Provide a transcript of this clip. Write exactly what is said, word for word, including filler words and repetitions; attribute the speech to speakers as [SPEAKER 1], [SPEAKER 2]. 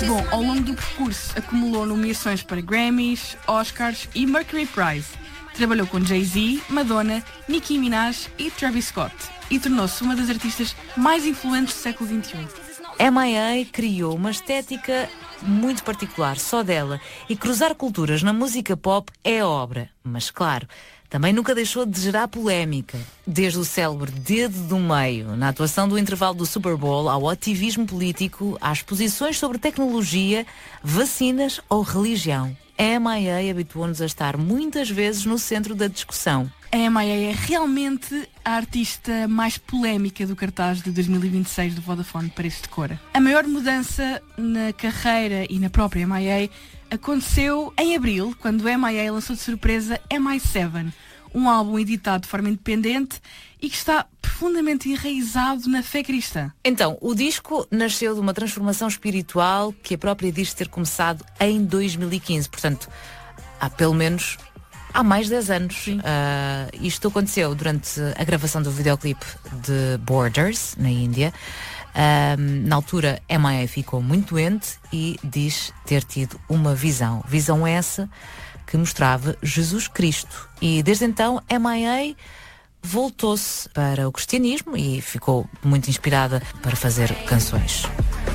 [SPEAKER 1] Bom, ao longo do percurso acumulou nomeações para Grammys, Oscars e Mercury Prize. Trabalhou com Jay-Z, Madonna, Nicki Minaj e Travis Scott e tornou-se uma das artistas mais influentes do século vinte e um.
[SPEAKER 2] M I A criou uma estética muito particular, só dela, e cruzar culturas na música pop é obra, mas claro, também nunca deixou de gerar polémica, desde o célebre dedo do meio, na atuação do intervalo do Super Bowl, ao ativismo político, às posições sobre tecnologia, vacinas ou religião. A M I A habituou-nos a estar muitas vezes no centro da discussão.
[SPEAKER 1] A M I A é realmente a artista mais polémica do cartaz de dois mil e vinte e seis do Vodafone Paredes de Cora. A maior mudança na carreira e na própria M I A aconteceu em abril, quando a M I A lançou de surpresa M I sete, um álbum editado de forma independente e que está profundamente enraizado na fé cristã.
[SPEAKER 2] Então, o disco nasceu de uma transformação espiritual que a própria diz ter começado em dois mil e quinze, portanto, há pelo menos há mais de dez anos. Uh, isto aconteceu durante a gravação do videoclipe de Borders, na Índia. Uh, na altura, M I A ficou muito doente e diz ter tido uma visão. Visão essa que mostrava Jesus Cristo. E desde então, M I A voltou-se para o cristianismo e ficou muito inspirada para fazer canções.